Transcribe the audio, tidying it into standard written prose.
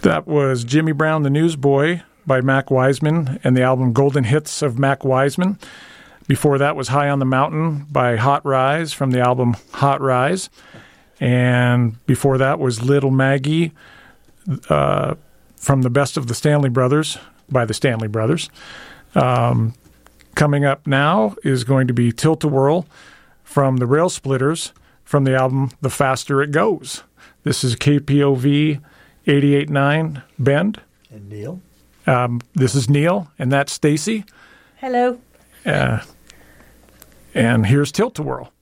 That was Jimmy Brown, the Newsboy by Mac Wiseman and the album Golden Hits of Mac Wiseman. Before that was High on the Mountain by Hot Rise from the album Hot Rise. And before that was Little Maggie from the Best of the Stanley Brothers by the Stanley Brothers. Coming up now is going to be Tilt-A-Whirl from the Rail Splitters from the album The Faster It Goes. This is KPOV 88.9 Bend. And Neil. This is Neil, and that's Stacy. Hello. And here's Tilt-A-Whirl.